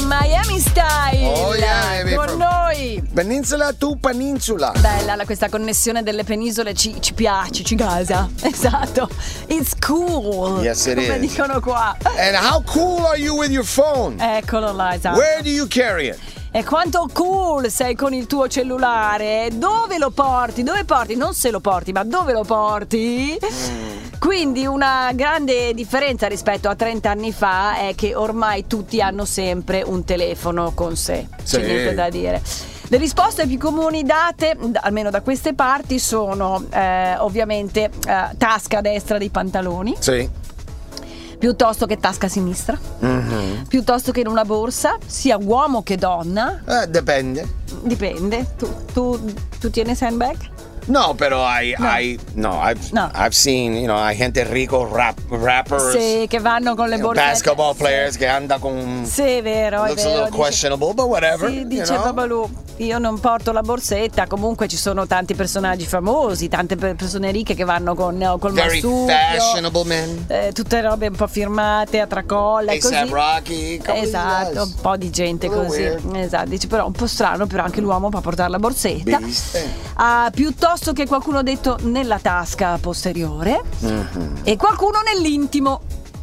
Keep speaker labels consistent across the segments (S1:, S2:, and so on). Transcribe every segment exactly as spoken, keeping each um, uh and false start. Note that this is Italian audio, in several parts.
S1: Miami Style.
S2: Oh, yeah, baby,
S1: con
S2: from-
S1: noi.
S2: Peninsula to peninsula.
S1: Bella la- questa connessione delle penisole, ci, ci piace, ci gasa. Esatto. It's cool.
S2: Yes, it
S1: come
S2: is.
S1: dicono qua.
S2: And how cool are you with your phone?
S1: Eccolo là, esatto.
S2: Where do you carry it?
S1: E quanto cool sei con il tuo cellulare? Dove lo porti? Dove porti? Non se lo porti, ma dove lo porti? Quindi una grande differenza rispetto a trenta anni fa è che ormai tutti hanno sempre un telefono con sé.
S2: Sì.
S1: C'è niente da dire. Le risposte più comuni date, d- almeno da queste parti, sono eh, ovviamente eh, tasca destra dei pantaloni,
S2: Sì.
S1: piuttosto che tasca sinistra,
S2: Mm-hmm.
S1: piuttosto che in una borsa, sia uomo che donna.
S2: Eh, dipende.
S1: Dipende. Tu, tu, tu tieni handbag?
S2: No, però I,
S1: No.
S2: I, no, I've,
S1: No.
S2: I've seen, you know, hay gente rico, rap, rappers,
S1: Sì, che vanno con le
S2: you know,
S1: borse.
S2: basketball players che anda con.
S1: Sì, è vero, è
S2: Looks a
S1: vero.
S2: little questionable, but whatever.
S1: Sì,
S2: you
S1: dice
S2: know?
S1: Babalu, io non porto la borsetta, comunque ci sono tanti personaggi famosi, tante per- persone ricche che vanno con no, col
S2: Very
S1: marsupio,
S2: fashionable men.
S1: eh, tutte robe un po' firmate a tracolla e
S2: A$AP
S1: così.
S2: Rocky. couple of these
S1: Esatto,
S2: guys.
S1: un po' di gente
S2: A little
S1: così.
S2: weird.
S1: Esatto, dice però un po' strano, però anche l'uomo può portare la borsetta.
S2: Beast.
S1: Ah, piuttosto che qualcuno ha detto nella tasca posteriore
S2: Mm-hmm.
S1: e qualcuno nell'intimo.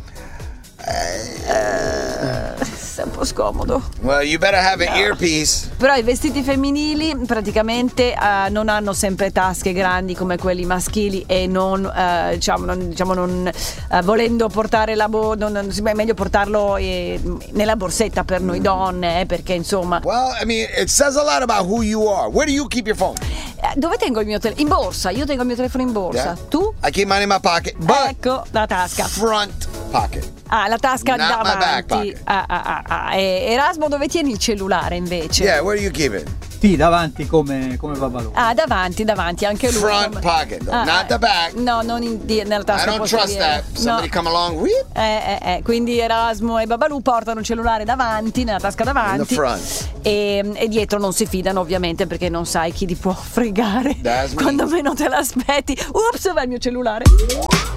S1: Eh, è un po' scomodo.
S2: Well, you better have an earpiece.
S1: Però i vestiti femminili praticamente eh, non hanno sempre tasche grandi come quelli maschili e non, eh, diciamo, non, diciamo non eh, volendo portare la bo- non, non- è meglio portarlo eh, nella borsetta per noi donne, eh, perché insomma.
S2: Well, I mean, it says a lot about who you are. Where do you keep your phone?
S1: Eh, dove tengo il mio telefono? In borsa, io tengo il mio telefono in borsa.
S2: Yeah.
S1: Tu?
S2: I keep mine in my pocket, but
S1: Ecco la tasca.
S2: front pocket.
S1: Ah, la tasca
S2: Not my back
S1: davanti.
S2: pocket.
S1: Ah, ah, ah, ah. E Erasmo, dove tieni il cellulare invece?
S2: Yeah, where do you keep it?
S3: Sì, davanti come, come Babalù.
S1: Ah, davanti, davanti, anche lui.
S2: Front pocket, though, not the back.
S1: No, non in, di- nella
S2: I
S1: tasca
S2: don't trust
S1: posteriore.
S2: that. Somebody
S1: No.
S2: come along with
S1: Eh, eh, eh. Quindi Erasmo e Babalù portano il cellulare davanti, nella tasca davanti.
S2: In the front.
S1: E, e dietro non si fidano ovviamente perché non sai chi ti può fregare
S2: That's me.
S1: quando meno te l'aspetti. Ups, va il mio cellulare.